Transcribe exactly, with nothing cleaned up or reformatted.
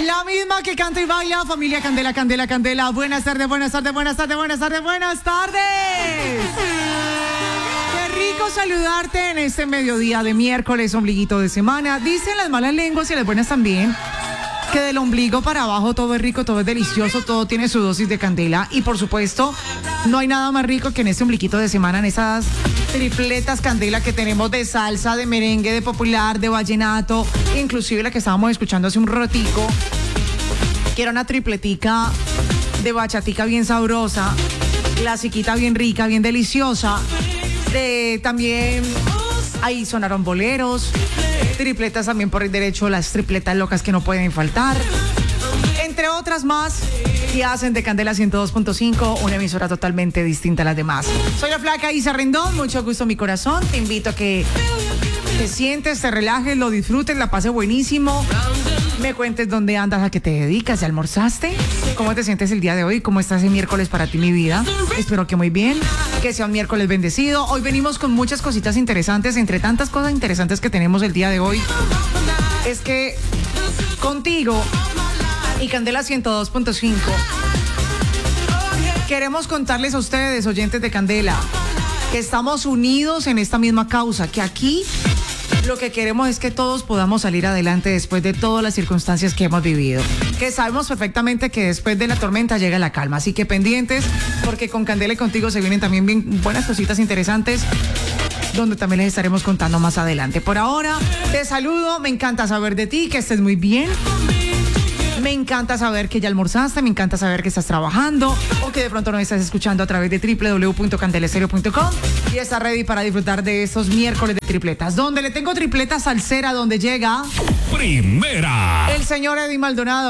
La misma que canta y baila, familia Candela, Candela, Candela. Buenas tardes, buenas tardes, buenas tardes, buenas tardes, buenas tardes. Qué rico saludarte en este mediodía de miércoles, ombliguito de semana. Dicen las malas lenguas y las buenas también que del ombligo para abajo todo es rico, todo es delicioso, todo tiene su dosis de candela. Y por supuesto, no hay nada más rico que en este ombliguito de semana, en esas tripletas candela que tenemos de salsa, de merengue, de popular, de vallenato, inclusive la que estábamos escuchando hace un ratico, que era una tripletica de bachatica bien sabrosa, clasiquita bien rica, bien deliciosa. De, también ahí sonaron boleros, tripletas también por el derecho, las tripletas locas que no pueden faltar, entre otras más, que hacen de Candela ciento dos punto cinco una emisora totalmente distinta a las demás. Soy la flaca Isa Rendón, mucho gusto mi corazón, te invito a que te sientes, te relajes, lo disfrutes, la pases buenísimo, me cuentes dónde andas, a qué te dedicas, ¿ya almorzaste? ¿Cómo te sientes el día de hoy? ¿Cómo estás el miércoles para ti, mi vida? Espero que muy bien, que sea un miércoles bendecido. Hoy venimos con muchas cositas interesantes, entre tantas cosas interesantes que tenemos el día de hoy, es que contigo y Candela ciento dos punto cinco queremos contarles a ustedes, oyentes de Candela, que estamos unidos en esta misma causa, que aquí lo que queremos es que todos podamos salir adelante después de todas las circunstancias que hemos vivido. Que sabemos perfectamente que después de la tormenta llega la calma. Así que pendientes, porque con Candela y contigo se vienen también bien buenas cositas interesantes, donde también les estaremos contando más adelante. Por ahora, te saludo, me encanta saber de ti, que estés muy bien. Me encanta saber que ya almorzaste, me encanta saber que estás trabajando o que de pronto nos estás escuchando a través de doble u doble u doble u punto candelestereo punto com y estás ready para disfrutar de estos miércoles de tripletas, donde le tengo tripletas salsera, donde llega Primera. el señor Eddie Maldonado.